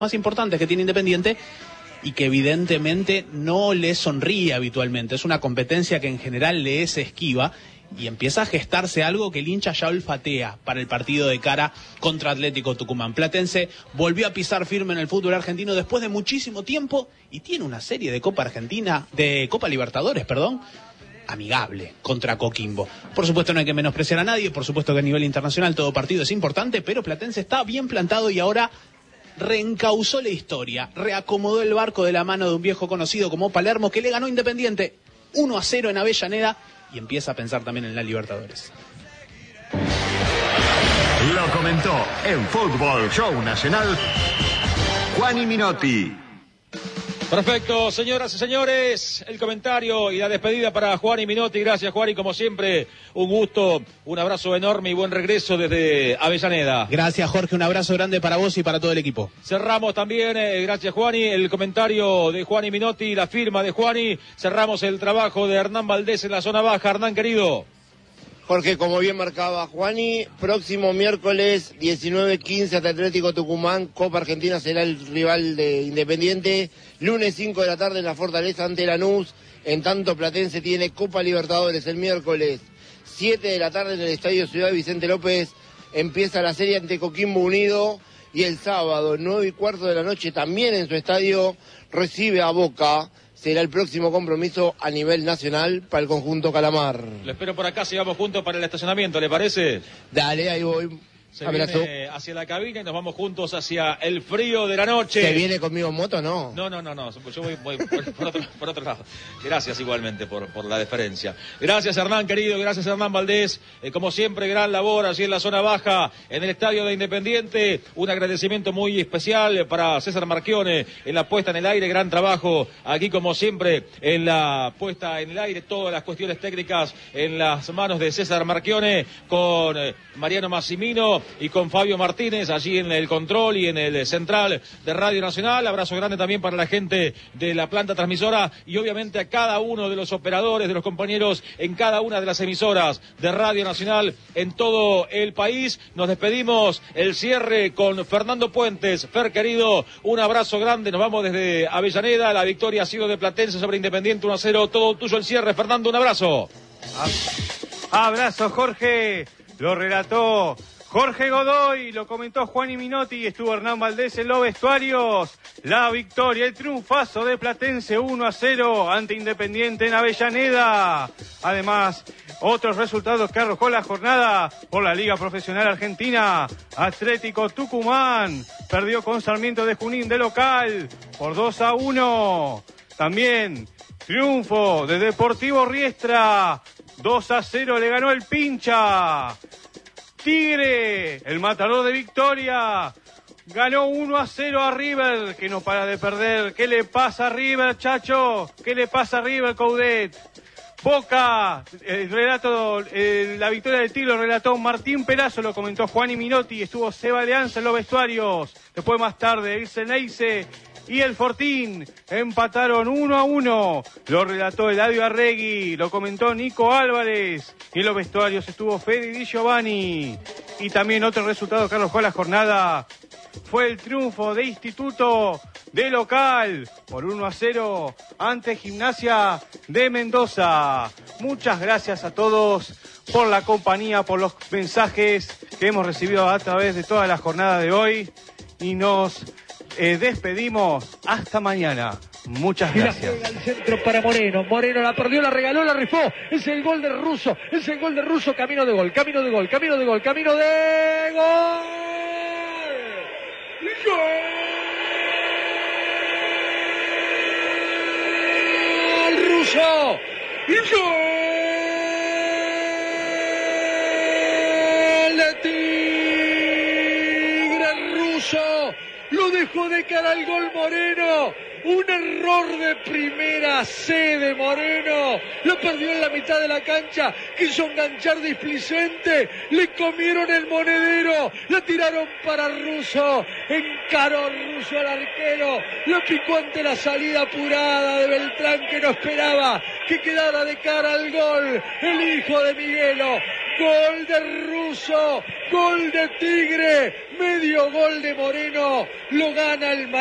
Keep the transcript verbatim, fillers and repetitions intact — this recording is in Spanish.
más importantes que tiene Independiente y que evidentemente no le sonríe habitualmente. Es una competencia que en general le es esquiva y empieza a gestarse algo que el hincha ya olfatea para el partido de cara contra Atlético Tucumán. Platense volvió a pisar firme en el fútbol argentino después de muchísimo tiempo y tiene una serie de Copa Argentina, de Copa Libertadores, perdón, amigable contra Coquimbo. Por supuesto no hay que menospreciar a nadie, por supuesto que a nivel internacional todo partido es importante, pero Platense está bien plantado y ahora reencauzó la historia, reacomodó el barco de la mano de un viejo conocido como Palermo, que le ganó Independiente uno a cero en Avellaneda y empieza a pensar también en la Libertadores. Lo comentó en Fútbol Show Nacional Juani Minotti. Perfecto, señoras y señores, el comentario y la despedida para Juani Minotti. Gracias, Juani, como siempre, un gusto, un abrazo enorme y buen regreso desde Avellaneda. Gracias, Jorge, un abrazo grande para vos y para todo el equipo. Cerramos también, eh, gracias, Juani, el comentario de Juani Minotti, la firma de Juani. Cerramos el trabajo de Hernán Valdés en la zona baja. Hernán, querido. Jorge, como bien marcaba Juani, próximo miércoles diecinueve quince ante Atlético Tucumán, Copa Argentina será el rival de Independiente. Lunes cinco de la tarde en la Fortaleza ante Lanús. En tanto, Platense tiene Copa Libertadores el miércoles siete de la tarde en el Estadio Ciudad Vicente López. Empieza la serie ante Coquimbo Unido. Y el sábado, nueve y cuarto de la noche, también en su estadio, recibe a Boca. Será el próximo compromiso a nivel nacional para el conjunto Calamar. Lo espero por acá, sigamos juntos para el estacionamiento, ¿le parece? Dale, ahí voy. Se Abrazo. Viene hacia la cabina y nos vamos juntos hacia el frío de la noche. ¿Se viene conmigo en moto o no? No, no, no, no. Yo voy, voy por, por, otro, por otro lado. Gracias igualmente por, por la deferencia. Gracias, Hernán, querido. Gracias, Hernán Valdés. Eh, como siempre, gran labor allí en la zona baja, en el estadio de Independiente. Un agradecimiento muy especial para César Marchione en la puesta en el aire. Gran trabajo aquí, como siempre, en la puesta en el aire. Todas las cuestiones técnicas en las manos de César Marchione, con eh, Mariano Massimino y con Fabio Martínez allí en el control y en el central de Radio Nacional. Abrazo grande también para la gente de la planta transmisora y obviamente a cada uno de los operadores, de los compañeros en cada una de las emisoras de Radio Nacional en todo el país. Nos despedimos, el cierre con Fernando Puentes. Fer, querido, un abrazo grande. Nos vamos desde Avellaneda. La victoria ha sido de Platense sobre Independiente uno a cero. Todo tuyo el cierre. Fernando, un abrazo. Abrazo, Jorge. Lo relató Jorge Godoy, lo comentó Juani Minotti y estuvo Hernán Valdés en los vestuarios. La victoria, el triunfazo de Platense uno a cero ante Independiente en Avellaneda. Además, otros resultados que arrojó la jornada por la Liga Profesional Argentina. Atlético Tucumán perdió con Sarmiento de Junín de local por dos a uno. También triunfo de Deportivo Riestra. dos a cero le ganó el Pincha. Tigre, el matador de Victoria, ganó uno a cero a River, que no para de perder. ¿Qué le pasa a River, Chacho? ¿Qué le pasa a River, Coudet? Boca, el relato, eh, la victoria del Tigre lo relató Martín Perazo, lo comentó Juani Minotti, estuvo Seba Leanza en los vestuarios. Después más tarde, Ilse Neise y el Fortín empataron uno a uno. Lo relató Eladio Arregui, lo comentó Nico Álvarez. Y en los vestuarios estuvo Fede Di Giovanni. Y también otro resultado que arrojó la jornada fue el triunfo de Instituto de local por uno a cero ante Gimnasia de Mendoza. Muchas gracias a todos por la compañía, por los mensajes que hemos recibido a través de toda la jornada de hoy. Y nos Eh, despedimos hasta mañana. Muchas gracias. Y la juega al centro para Moreno. Moreno la perdió, la regaló, la rifó. Es el gol de Russo. Es el gol de Russo. Camino de gol, camino de gol, camino de gol, camino de gol. ¡Gol! Russo. ¡Gol! De Tigre Russo. Lo dejó de cara al gol Moreno. Un error de primera C de Moreno. Lo perdió en la mitad de la cancha. Quiso enganchar displicente. Le comieron el monedero. La tiraron para Russo. Encaró Russo al arquero. Lo picó ante la salida apurada de Beltrán, que no esperaba que quedara de cara al gol. El hijo de Miguelo. Gol de Russo, gol de Tigre, medio gol de Moreno, lo gana el